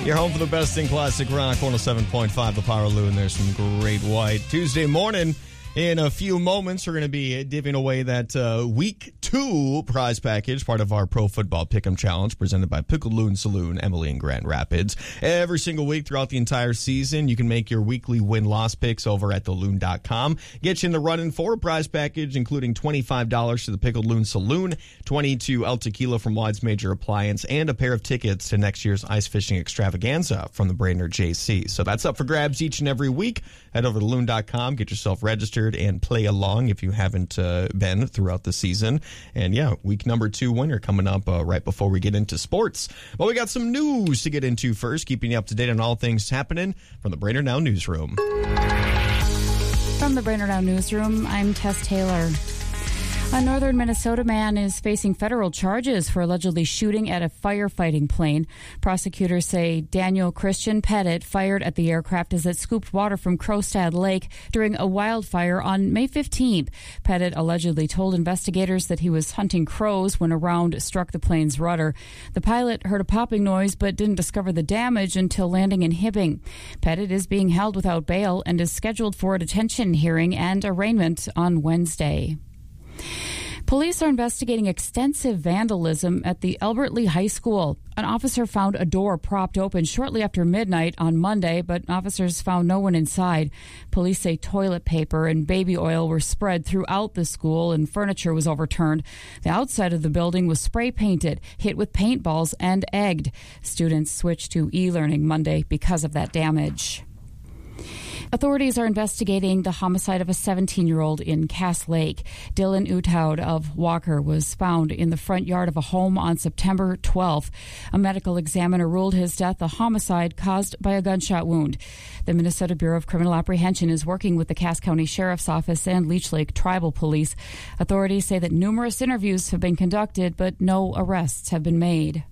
You're home for the best in classic rock, 107.5 The Power Loon. There's some great white. Tuesday morning, in a few moments, we're going to be giving away that Week 2 prize package, part of our Pro Football Pick'em Challenge, presented by Pickle Loon Saloon, Emily in Grand Rapids. Every single week throughout the entire season, you can make your weekly win-loss picks over at theloon.com. Get you in the running for a prize package, including $25 to the Pickle Loon Saloon, $20 to El Tequila from Wide's Major Appliance, and a pair of tickets to next year's ice fishing extravaganza from the Brainerd JC. So that's up for grabs each and every week. Head over to theloon.com, get yourself registered, and play along if you haven't been throughout the season. And yeah, week number 2 winner coming up right before we get into sports. Well, we got some news to get into first, keeping you up to date on all things happening from the Brainerd Now Newsroom. From the Brainerd Now Newsroom, I'm Tess Taylor. A northern Minnesota man is facing federal charges for allegedly shooting at a firefighting plane. Prosecutors say Daniel Christian Pettit fired at the aircraft as it scooped water from Crostad Lake during a wildfire on May 15th. Pettit allegedly told investigators that he was hunting crows when a round struck the plane's rudder. The pilot heard a popping noise but didn't discover the damage until landing in Hibbing. Pettit is being held without bail and is scheduled for a detention hearing and arraignment on Wednesday. Police are investigating extensive vandalism at the Albert Lee High School. An officer found a door propped open shortly after midnight on Monday, but officers found no one inside. Police say toilet paper and baby oil were spread throughout the school and furniture was overturned. The outside of the building was spray painted, hit with paintballs, and egged. Students switched to e-learning Monday because of that damage. Authorities are investigating the homicide of a 17-year-old in Cass Lake. Dylan Utoud of Walker was found in the front yard of a home on September 12th. A medical examiner ruled his death a homicide caused by a gunshot wound. The Minnesota Bureau of Criminal Apprehension is working with the Cass County Sheriff's Office and Leech Lake Tribal Police. Authorities say that numerous interviews have been conducted, but no arrests have been made.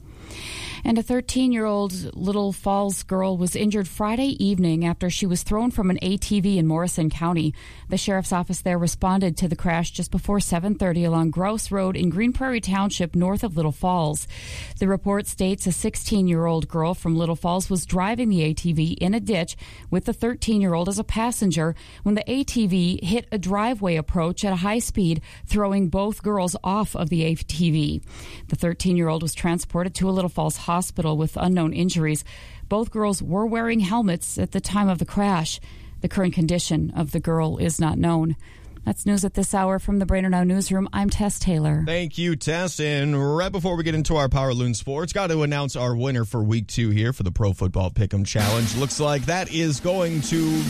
And a 13-year-old Little Falls girl was injured Friday evening after she was thrown from an ATV in Morrison County. The sheriff's office there responded to the crash just before 7:30 along Grouse Road in Green Prairie Township north of Little Falls. The report states a 16-year-old girl from Little Falls was driving the ATV in a ditch with the 13-year-old as a passenger when the ATV hit a driveway approach at a high speed, throwing both girls off of the ATV. The 13-year-old was transported to a Little Falls hospital with unknown injuries. Both girls were wearing helmets at the time of the crash. The current condition of the girl is not known. That's news at this hour from the Brainerd Now Newsroom. I'm Tess Taylor. Thank you, Tess. And right before we get into our Power Loon Sports, got to announce our winner for Week 2 here for the Pro Football Pick'em Challenge. Looks like that is going to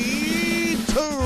be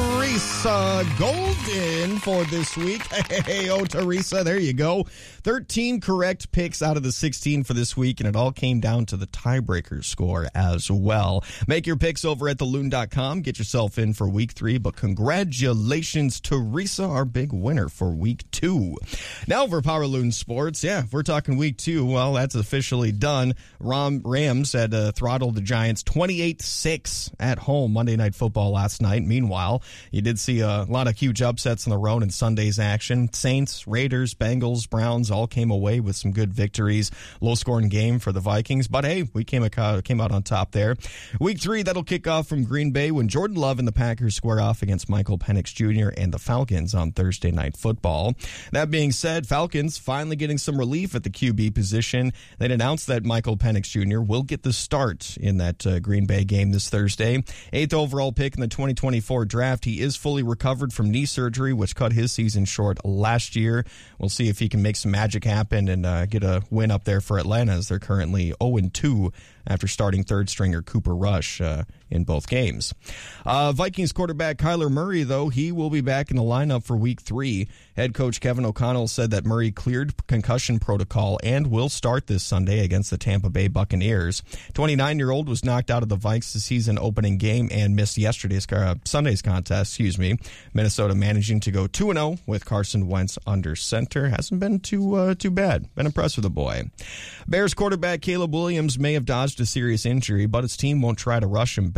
Teresa Golden for this week. Hey, oh, Teresa, there you go. 13 correct picks out of the 16 for this week, and it all came down to the tiebreaker score as well. Make your picks over at theloon.com. Get yourself in for Week 3, but congratulations, Teresa, our big winner for Week 2. Now for Power Loon Sports. Yeah, if we're talking Week 2, well, that's officially done. Rams had throttled the Giants 28-6 at home Monday Night Football last night. Meanwhile, you did see a lot of huge upsets on the road in Sunday's action. Saints, Raiders, Bengals, Browns all came away with some good victories. Low-scoring game for the Vikings, but hey, we came out on top there. Week 3, that'll kick off from Green Bay when Jordan Love and the Packers square off against Michael Penix Jr. and the Falcons on Thursday Night Football. That being said, Falcons finally getting some relief at the QB position. They'd announced that Michael Penix Jr. will get the start in that Green Bay game this Thursday. 8th overall pick in the 2024 draft. He is fully recovered from knee surgery, which cut his season short last year. We'll see if he can make some magic happen and get a win up there for Atlanta, as they're currently 0-2 after starting third stringer Cooper Rush in both games. Vikings quarterback Kyler Murray, though, he will be back in the lineup for Week 3. Head coach Kevin O'Connell said that Murray cleared concussion protocol and will start this Sunday against the Tampa Bay Buccaneers. 29-year-old was knocked out of the Vikes' season opening game and missed Sunday's contest. Minnesota managing to go 2-0 with Carson Wentz under center. Hasn't been too bad. Been impressed with the boy. Bears quarterback Caleb Williams may have dodged a serious injury, but his team won't try to rush him back.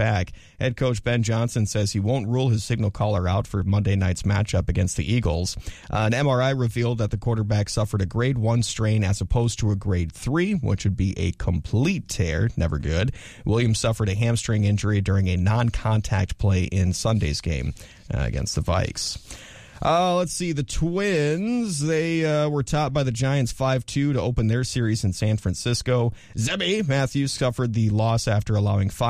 back. Head coach Ben Johnson says he won't rule his signal caller out for Monday night's matchup against the Eagles. An MRI revealed that the quarterback suffered a grade 1 strain as opposed to a grade 3, which would be a complete tear. Never good. Williams suffered a hamstring injury during a non-contact play in Sunday's game against the Vikes. Let's see. The Twins, they were topped by the Giants 5-2 to open their series in San Francisco. Zebby Matthews suffered the loss after allowing 5